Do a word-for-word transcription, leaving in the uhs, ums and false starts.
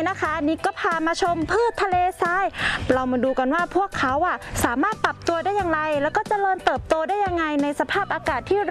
นะคะนิกก็พามาชมพืชทะเลทรายเรามาดูกันว่าพวกเขาอ่ะสามารถปรับตัวได้อย่างไรแล้วก็เจริญเติบโตได้ยังไงในสภาพอากาศที่